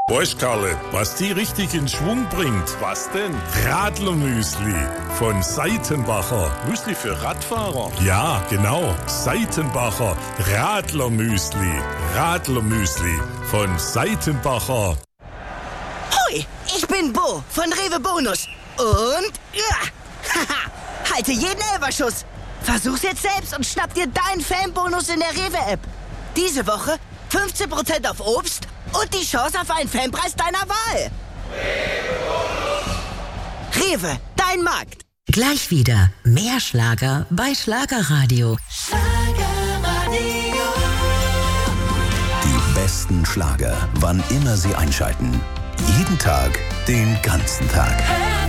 Weißt, Karle, was die richtig in Schwung bringt? Was denn? Radlermüsli von Seitenbacher. Müsli für Radfahrer? Ja, genau. Seitenbacher Radlermüsli. Radlermüsli von Seitenbacher. Hoi, ich bin Bo von Rewe Bonus. Und, haha, halte jeden Elferschuss. Versuch's jetzt selbst und schnapp dir deinen Fanbonus in der Rewe-App. Diese Woche 15% auf Obst und die Chance auf einen Fanpreis deiner Wahl. Rewe, dein Markt. Gleich wieder mehr Schlager bei Schlagerradio. Die besten Schlager, wann immer Sie einschalten. Jeden Tag, den ganzen Tag.